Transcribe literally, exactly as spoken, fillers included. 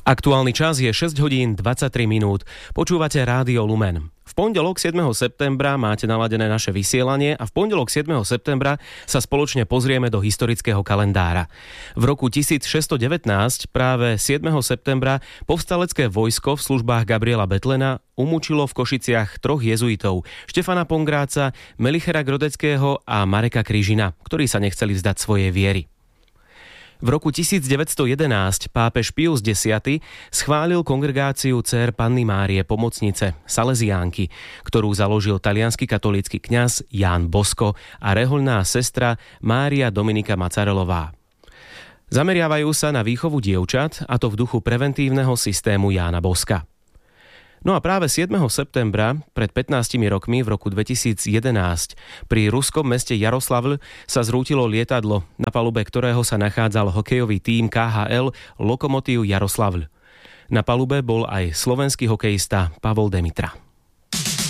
Aktuálny čas je šesť hodín dvadsaťtri minút. Počúvate Rádio Lumen. V pondelok siedmeho septembra máte naladené naše vysielanie a v pondelok siedmeho septembra sa spoločne pozrieme do historického kalendára. V roku tisícšesťstodevätnásť, práve siedmeho septembra, povstalecké vojsko v službách Gabriela Bethlena umúčilo v Košiciach troch jezuitov, Štefana Pongráca, Melichera Grodeckého a Mareka Kryžina, ktorí sa nechceli vzdať svojej viery. V roku tisícdeväťstojedenásť pápež Pius X schválil kongregáciu dcér Panny Márie Pomocnice, Salesiánky, ktorú založil taliansky katolícky kňaz Ján Bosko a rehoľná sestra Mária Dominika Macarelová. Zameriavajú sa na výchovu dievčat, a to v duchu preventívneho systému Jána Boska. No a práve siedmeho septembra pred pätnástimi rokmi v roku dvetisícjedenásť pri ruskom meste Jaroslavl sa zrútilo lietadlo, na palube ktorého sa nachádzal hokejový tím ká há el Lokomotív Jaroslavl. Na palube bol aj slovenský hokejista Pavol Demitra.